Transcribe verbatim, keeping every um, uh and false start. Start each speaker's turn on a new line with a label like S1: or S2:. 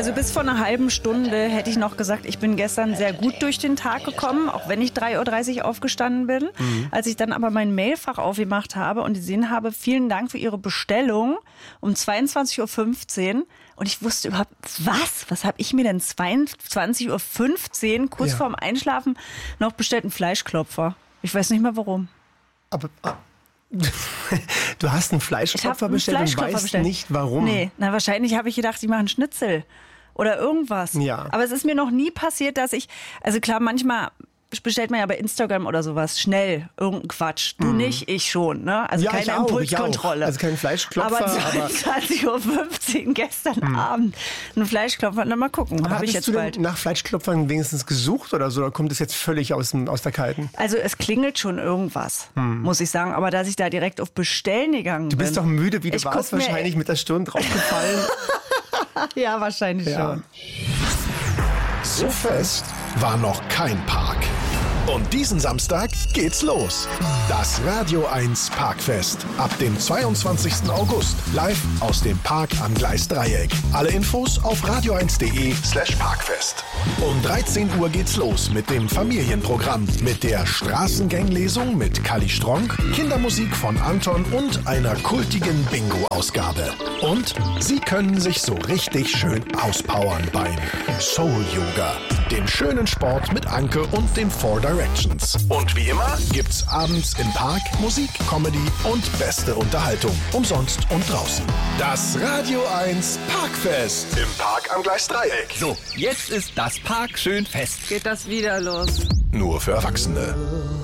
S1: Also bis vor einer halben Stunde hätte ich noch gesagt, ich bin gestern sehr gut durch den Tag gekommen, auch wenn ich drei Uhr dreißig aufgestanden bin. Mhm. Als ich dann aber mein Mailfach aufgemacht habe und gesehen habe, vielen Dank für Ihre Bestellung um zweiundzwanzig Uhr fünfzehn. Und ich wusste überhaupt, was? Was habe ich mir denn zweiundzwanzig Uhr fünfzehn, kurz ja. vorm Einschlafen, noch bestellt? Einen Fleischklopfer. Ich weiß nicht mehr warum.
S2: Aber... Ah. Du hast einen Fleischklopfer
S1: einen
S2: bestellt
S1: Fleischklopfer
S2: und weißt
S1: bestellt.
S2: nicht, warum.
S1: Nee, na wahrscheinlich habe ich gedacht, die machen Schnitzel oder irgendwas.
S2: Ja.
S1: Aber es ist mir noch nie passiert, dass ich, also klar, manchmal bestellt man ja bei Instagram oder sowas schnell irgendeinen Quatsch. Du mhm. nicht, ich schon. Ne? Also
S2: ja,
S1: keine
S2: auch,
S1: Impulskontrolle.
S2: Also kein Fleischklopfer.
S1: Aber zweiundzwanzig Uhr fünfzehn gestern mhm. Abend ein Fleischklopfer. Na mal gucken, habe ich jetzt
S2: du
S1: bald.
S2: Denn nach Fleischklopfern wenigstens gesucht oder so? Oder kommt es jetzt völlig aus, dem, aus der Kalten?
S1: Also es klingelt schon irgendwas, mhm. muss ich sagen. Aber dass ich da direkt auf Bestellen gegangen bin.
S2: Du bist doch müde, wie du
S1: ich
S2: warst, wahrscheinlich mit der Stunde draufgefallen.
S1: Ja, wahrscheinlich
S2: ja.
S1: schon.
S3: So fest war noch kein Park. Und diesen Samstag geht's los. Das Radio eins Parkfest. Ab dem zweiundzwanzigsten August. Live aus dem Park am Gleisdreieck. Alle Infos auf radio eins punkt de slash parkfest. Um dreizehn Uhr geht's los mit dem Familienprogramm. Mit der Straßenganglesung mit Kali Stronk, Kindermusik von Anton und einer kultigen Bingo-Ausgabe. Und Sie können sich so richtig schön auspowern beim Soul Yoga. Dem schönen Sport mit Anke und den Four Directions. Und wie immer gibt's abends im Park Musik, Comedy und beste Unterhaltung. Umsonst und draußen. Das Radio eins Parkfest im Park am Gleisdreieck.
S4: So, jetzt ist das Park schön fest.
S1: Geht das wieder los?
S3: Nur für Erwachsene.